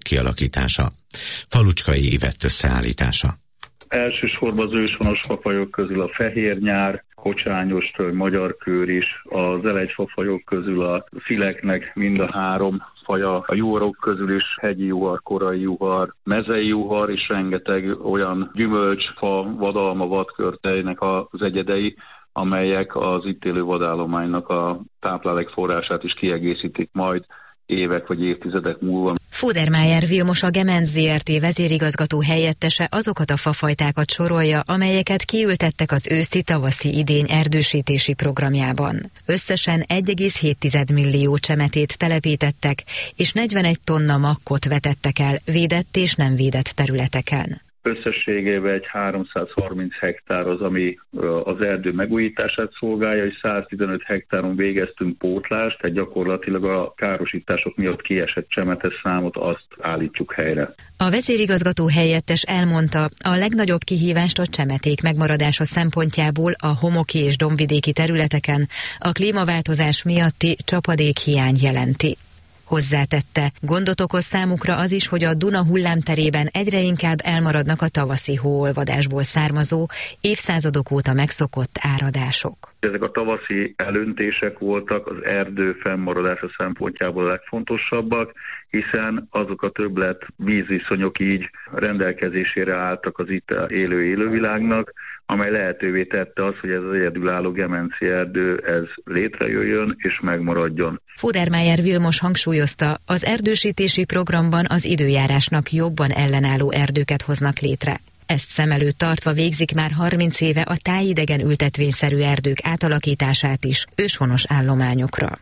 kialakítása. Falucskai Ivett összeállítása. Elsősorban az őshonos fafajok közül a fehérnyár, kocsányos, magyarkőr is, az elegyfafajok közül a szileknek mind a 3 faja, a juharok közül is hegyi juhar, korai juhar, mezei juhar és rengeteg olyan gyümölcsfa, vadalma, vadkörtejnek az egyedei, amelyek az itt élő vadállománynak a táplálékforrását is kiegészítik majd évek vagy évtizedek múlva. Fudermájer Vilmos, a Gemenc Zrt. Vezérigazgató helyettese azokat a fafajtákat sorolja, amelyeket kiültettek az őszi-tavaszi idény erdősítési programjában. Összesen 1,7 millió csemetét telepítettek, és 41 tonna makkot vetettek el védett és nem védett területeken. Összességében egy 330 hektár az, ami az erdő megújítását szolgálja, és 115 hektáron végeztünk pótlást, tehát gyakorlatilag a károsítások miatt kiesett csemetes számot azt állítjuk helyre. A vezérigazgató helyettes elmondta, a legnagyobb kihívást a csemeték megmaradása szempontjából a homoki és dombvidéki területeken a klímaváltozás miatti csapadékhiány jelenti. Hozzátette, gondot okoz számukra az is, hogy a Duna hullámterében egyre inkább elmaradnak a tavaszi hóolvadásból származó, évszázadok óta megszokott áradások. Ezek a tavaszi elöntések voltak az erdő fennmaradása szempontjából a legfontosabbak, hiszen azok a többlet vízviszonyok így rendelkezésére álltak az itt élő élővilágnak, amely lehetővé tette azt, hogy ez az egyedülálló gemenci erdő ez létrejöjjön és megmaradjon. Fudermájer Vilmos hangsúlyozta, az erdősítési programban az időjárásnak jobban ellenálló erdőket hoznak létre. Ezt szem előtt tartva végzik már 30 éve a tájidegen ültetvényszerű erdők átalakítását is őshonos állományokra.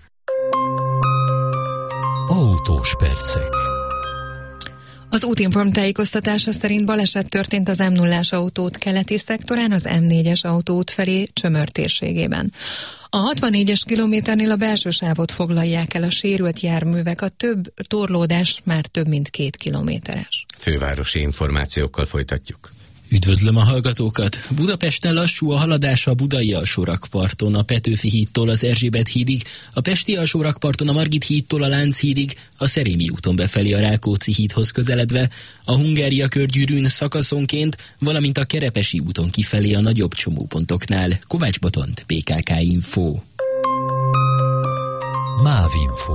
Autós percek. Az Útinform tájékoztatása szerint baleset történt az M0-ás autóút keleti szektorán, az M4-es autóút felé Csömör térségében. A 64-es kilométernél a belső sávot foglalják el a sérült járművek, a több torlódás már több mint 2 kilométeres. Fővárosi információkkal folytatjuk. Üdvözlöm a hallgatókat! Budapesten lassú a haladás a budai alsórakparton, a Petőfi hídtól az Erzsébet hídig, a pesti alsórakparton a Margit hídtól a Lánchídig, a Szerémi úton befelé a Rákóczi hídhoz közeledve, a Hungária körgyűrűn szakaszonként, valamint a Kerepesi úton kifelé a nagyobb csomópontoknál. Kovács Botont, PKK Info. MÁV-info.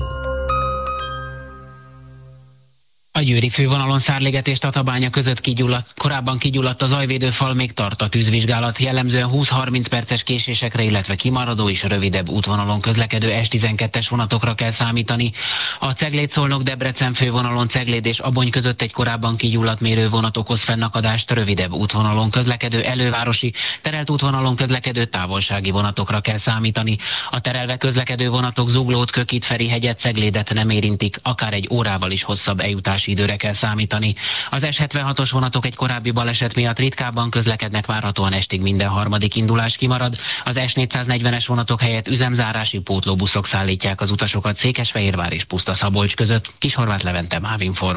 A Győri fővonalon Szárliget és Tatabánya között korábban kigyulladt a zajvédőfal, még tart a tűzvizsgálat. Jellemzően 20-30 perces késésekre, illetve kimaradó és rövidebb útvonalon közlekedő S12-es vonatokra kell számítani. A Cegléd-Szolnok-Debrecen fővonalon Cegléd és Abony között egy korábban kigyulladt mérővonat okoz fennakadást, rövidebb útvonalon közlekedő elővárosi, terelt útvonalon közlekedő távolsági vonatokra kell számítani. A terelve közlekedő vonatok Zuglót, Kökit, Ferihegyet, Ceglédet nem érintik, akár egy órával is hosszabb eljutás időre kell számítani. Az S76-os vonatok egy korábbi baleset miatt ritkábban közlekednek, várhatóan estig minden harmadik indulás kimarad. Az S440-es vonatok helyett üzemzárási pótlóbuszok szállítják az utasokat Székesfehérvár és Puszta-Szabolcs között. Kishorváth Levente, MÁV-inform.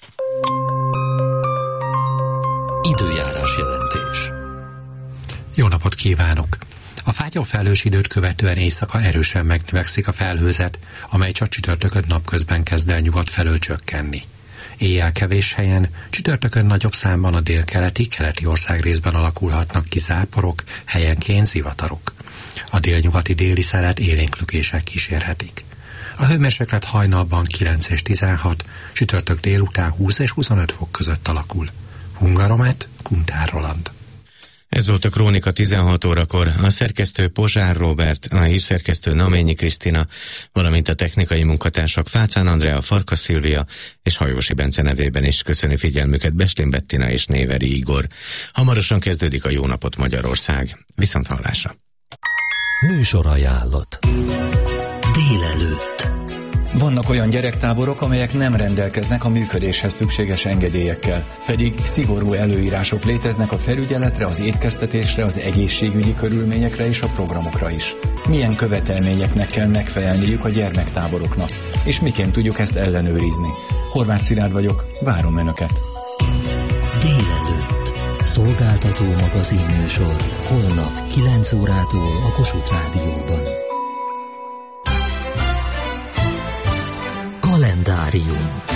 Időjárás jelentés. Jó napot kívánok! A fátyolfelhős időt követően éjszaka erősen megnövekszik a felhőzet, amely csak csütörtökön napközben kezd el nyugat felől csökkenni. Éjjel kevés helyen, csütörtökön nagyobb számban a délkeleti országrészben alakulhatnak ki záporok, helyenként zivatarok. A délnyugati déli szelet élénklökések kísérhetik. A hőmérséklet hajnalban 9 és 16, csütörtök délután 20 és 25 fok között alakul. Hungaromet, Kuntár Roland. Ez volt a Krónika 16 órakor. A szerkesztő Pozsár Róbert, a hírszerkesztő Naményi Krisztina, valamint a technikai munkatársak Fácán Andrea, Farkas Szilvia és Hajósi Bence nevében is köszöni figyelmüket Beslin Bettina és Néveri Igor. Hamarosan kezdődik a Jó napot Magyarország. Viszonthallásra. Műsorajánlat. Délelőtt. Vannak olyan gyerektáborok, amelyek nem rendelkeznek a működéshez szükséges engedélyekkel, pedig szigorú előírások léteznek a felügyeletre, az étkeztetésre, az egészségügyi körülményekre és a programokra is. Milyen követelményeknek kell megfelelniük a gyermektáboroknak, és miként tudjuk ezt ellenőrizni? Horváth Szilárd vagyok, várom Önöket! Délelőtt. Szolgáltató magazinműsor. Holnap 9 órától a Kossuth Rádióban. Kalendárium.